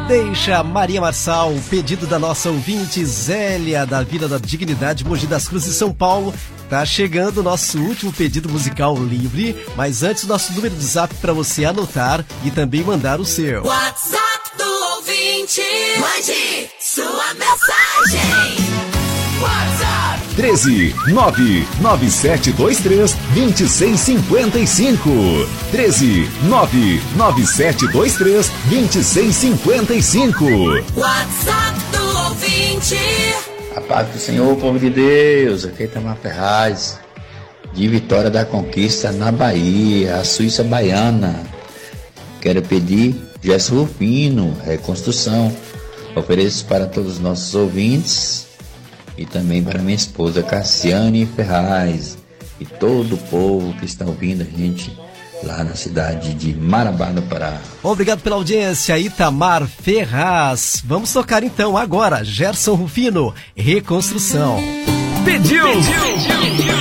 Deixa Maria Marçal, pedido da nossa ouvinte Zélia, da Vila da Dignidade, Mogi das Cruzes, São Paulo. Tá chegando o nosso último pedido musical livre, mas antes o nosso número de zap para você anotar e também mandar o seu. WhatsApp do ouvinte, mande sua mensagem. WhatsApp 13 99723 2655. 13 99723 2655. WhatsApp do ouvinte. A paz do Senhor, povo de Deus. Aqui é Itamar Ferraz, de Vitória da Conquista, na Bahia, a Suíça baiana. Quero pedir Gesso Rufino, Reconstrução. Ofereço para todos os nossos ouvintes e também para minha esposa Cassiane Ferraz e todo o povo que está ouvindo a gente lá na cidade de Marabá, no Pará. Obrigado pela audiência, Itamar Ferraz. Vamos tocar então agora Gerson Rufino, Reconstrução. Pediu.